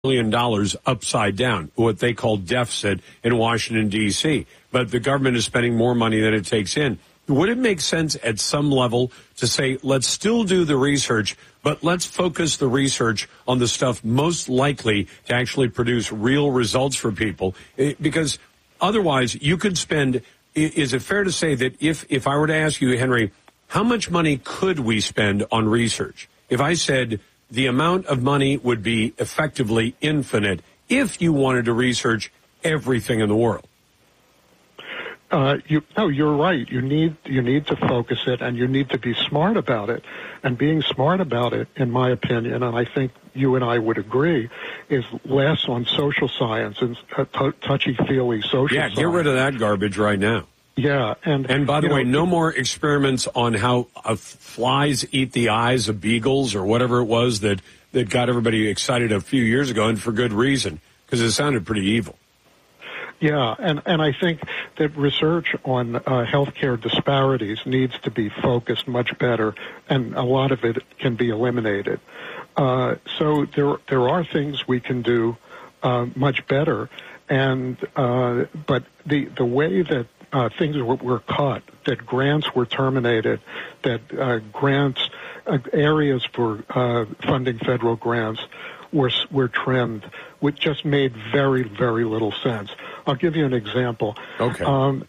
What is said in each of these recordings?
$1 trillion upside down, what they call deficit in Washington, D.C. But the government is spending more money than it takes in. Would it make sense at some level to say, let's still do the research, but let's focus the research on the stuff most likely to actually produce real results for people? Because otherwise, you could spend, is it fair to say that if I were to ask you, Henry, how much money could we spend on research? If I said the amount of money would be effectively infinite if you wanted to research everything in the world. You're right. You need to focus it, and you need to be smart about it. And being smart about it, in my opinion, and I think you and I would agree, is less on social science and touchy-feely social science. Yeah, get rid of that garbage right now. Yeah, and by the way, no more experiments on how flies eat the eyes of beagles or whatever it was that got everybody excited a few years ago, and for good reason, because it sounded pretty evil. Yeah, and I think that research on healthcare disparities needs to be focused much better, and a lot of it can be eliminated. So there are things we can do much better, and but the way that things were cut, that grants were terminated, that areas for funding federal grants were trimmed, which just made very, very little sense. I'll give you an example. Okay.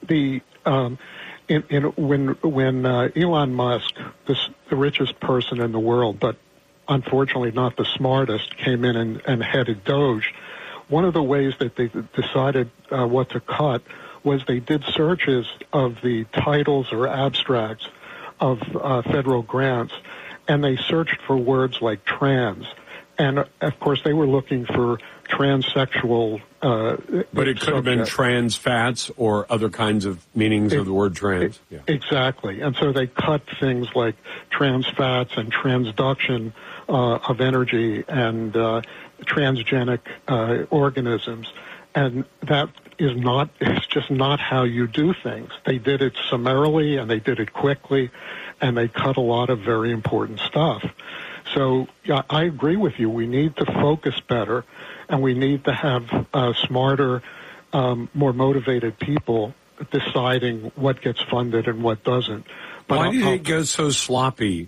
When Elon Musk, the richest person in the world, but unfortunately not the smartest, came in and headed Doge, one of the ways that they decided what to cut was they did searches of the titles or abstracts of federal grants, and they searched for words like trans. And, of course, they were looking for transsexual but it could have been trans fats or other kinds of meanings of the word trans. Yeah. Exactly. And so they cut things like trans fats and transduction of energy and transgenic organisms. And that it's just not how you do things. They did it summarily and they did it quickly, and they cut a lot of very important stuff. So yeah, I agree with you. We need to focus better, and we need to have smarter, more motivated people deciding what gets funded and what doesn't. But why do you think it goes so sloppy?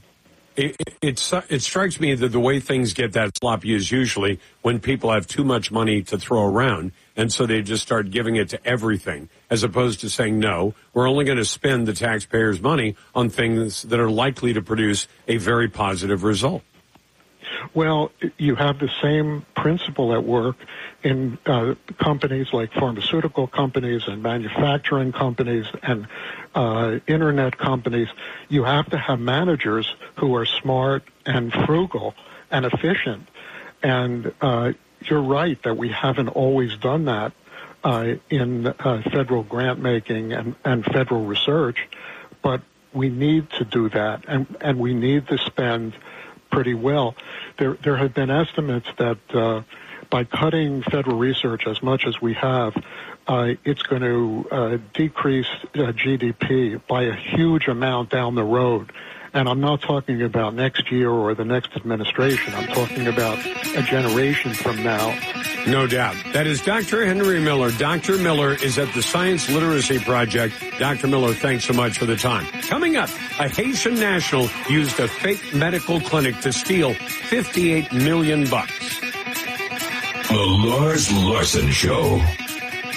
It strikes me that the way things get that sloppy is usually when people have too much money to throw around, and so they just start giving it to everything, as opposed to saying, no, we're only going to spend the taxpayers' money on things that are likely to produce a very positive result. Well, you have the same principle at work in companies like pharmaceutical companies and manufacturing companies and internet companies. You have to have managers who are smart and frugal and efficient. And you're right that we haven't always done that in federal grant making and federal research, but we need to do that, and we need to spend pretty well. There have been estimates that by cutting federal research as much as we have, it's going to decrease GDP by a huge amount down the road. And I'm not talking about next year or the next administration. I'm talking about a generation from now. No doubt. That is Dr. Henry Miller. Dr. Miller is at the Science Literacy Project. Dr. Miller, thanks so much for the time. Coming up, a Haitian national used a fake medical clinic to steal $58 million. The Lars Larson Show.